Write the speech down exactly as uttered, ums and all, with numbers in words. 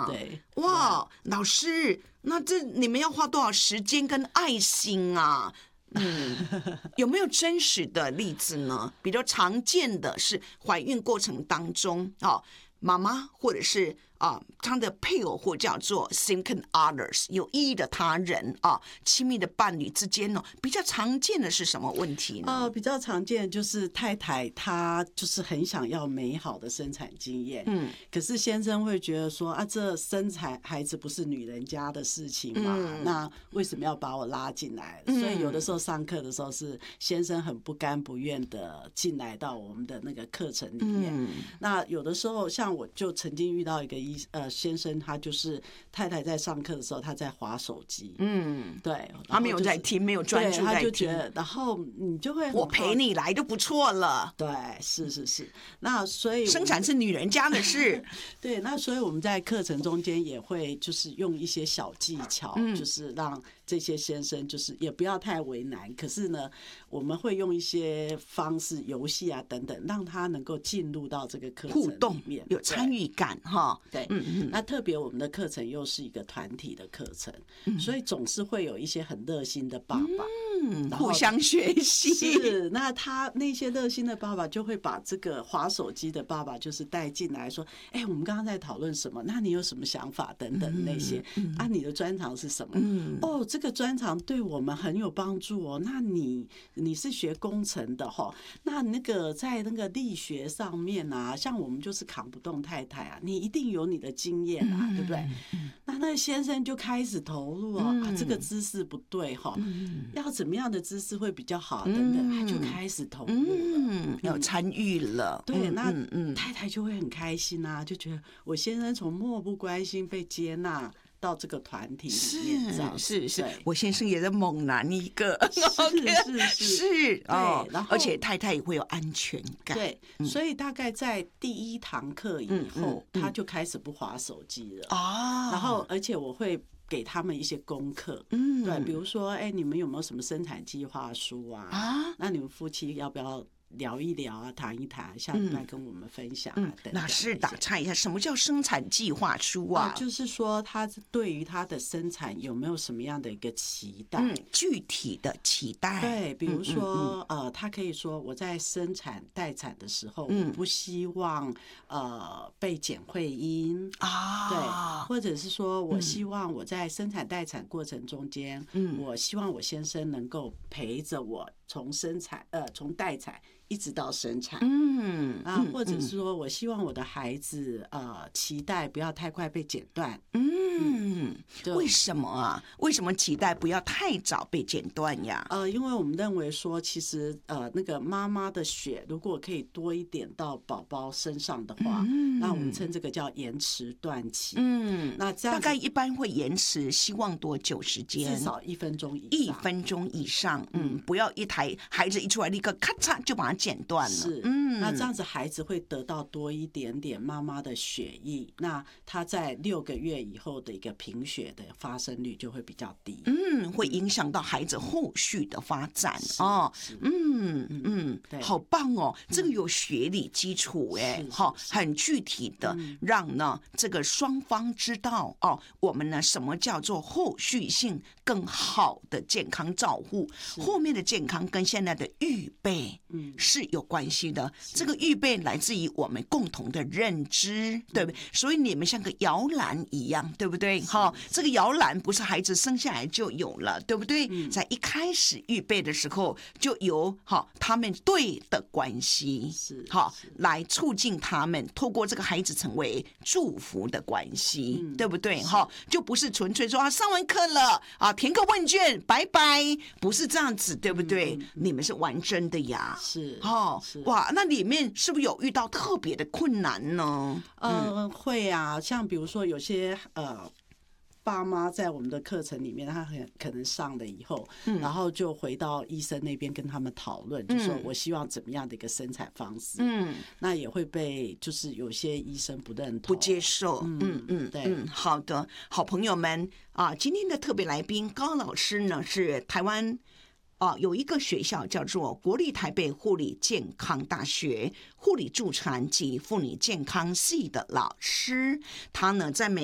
啊。 对， 哇，老师，那这你们要花多少时间跟爱心啊？嗯，有没有真实的例子呢？比较常见的是怀孕过程当中啊，妈妈或者是啊她的配偶或叫做 significant others 有意义的他人啊，亲密的伴侣之间呢，比较常见的是什么问题呢？ 呃，比较常见就是太太她就是很想要美好的生产经验，嗯，可是先生会觉得说啊，这生产孩子不是女人家的事情嘛，嗯、那为什么要把我拉进来？嗯、所以有的时候上课的时候是先生很不甘不愿的进来到我们的那个课程里面。嗯、那有的时候像我就曾经遇到一个医呃先生，他就是太太在上课的时候他在滑手机，嗯，对， 他没有在听，没有专注在听， 他就觉得，然后你就会我陪你来就不错了。 对，是是是。那所以生产是女人家的事。 对，那所以我们在课程中间也会就是用一些小技巧，嗯、就是让这些先生就是也不要太为难。可是呢，我们会用一些方式、游戏啊等等，让他能够进入到这个课程里面， 有参与感哈。 对，嗯嗯。那特别我们的课程又是一个团体的课程，嗯、所以总是会有一些很热心的爸爸。 嗯，互相学习。 是，那他那些热心的爸爸就会把这个滑手机的爸爸就是带进来说，哎、欸，我们刚刚在讨论什么？那你有什么想法等等那些？嗯、啊，你的专长是什么？嗯、哦，这个专长对我们很有帮助哦。那你你是学工程的哈？那那个在那个力学上面啊，像我们就是扛不动太太啊，你一定有你的经验啊，嗯、对不对？那那个先生就开始投入哦，嗯、啊，这个姿势不对哈，嗯、要怎么样的姿势会比较好等等，他就开始投入了， 嗯，要参与了。 对，那太太就会很开心啊，就觉得我先生从漠不关心被接纳到这个团体里面， 是是是，我先生也是猛男一个， 是是是是哦，然后而且太太也会有安全感， 对，所以大概在第一堂课以后，他就开始不滑手机了啊，然后而且我会给他们一些功课，嗯，对，比如说，哎，你们有没有什么生产计划书啊？啊，那你们夫妻要不要聊一聊啊，谈一谈，下礼拜跟我们分享啊，嗯、等等。 老师打岔一下，什么叫生产计划书啊？ 呃、就是说他对于他的生产有没有什么样的一个期待？ 嗯，具体的期待。 对，比如说，嗯嗯、呃，他可以说我在生产待产的时候，嗯、我不希望呃被剪会阴啊，对，或者是说我希望我在生产待产过程中间，嗯，我希望我先生能够陪着我从生产呃从待产一直到生产，嗯啊，或者是说我希望我的孩子呃脐带不要太快被剪断， 嗯，为什么啊？为什么脐带不要太早被剪断呀？ 呃，因为我们认为说，其实呃那个妈妈的血如果可以多一点到宝宝身上的话，嗯、那我们称这个叫延迟断期，嗯，那这样大概一般会延迟，希望多久时间？ 至少一分钟以上， 一分钟以上，嗯，不要一台孩子一出来立刻咔嚓就把它剪断了， 是，嗯，那这样子孩子会得到多一点点妈妈的血液，那他在六个月以后的一个贫血的发生率就会比较低， 嗯，会影响到孩子后续的发展哦，嗯嗯，对，好棒哦，这个有学理基础哎，好，很具体的让呢这个双方知道哦，我们呢什么叫做后续性更好的健康照护，后面的健康跟现在的预备是有关系的，这个预备来自于我们共同的认知，对不对？所以你们像个摇篮一样，对不对？哈，这个摇篮不是孩子生下来就有了，对不对？在一开始预备的时候就有哈他们对的关系，是好来促进他们透过这个孩子成为祝福的关系，对不对？哈，就不是纯粹说啊上完课了啊填个问卷拜拜，不是这样子，对不对？你们是玩真的呀。 是哦，哇，那里面是不是有遇到特别的困难呢？ 呃，会啊，像比如说有些呃爸妈在我们的课程里面，他很可能上了以后，嗯、然后就回到医生那边跟他们讨论，嗯、就说我希望怎么样的一个生产方式，嗯，那也会被就是有些医生不认同、 不接受，嗯嗯嗯，对，嗯，好的，好朋友们啊，今天的特别来宾高老师呢是台湾。哦，有一个学校叫做国立台北护理健康大学护理助产及妇女健康系的老师，他呢在每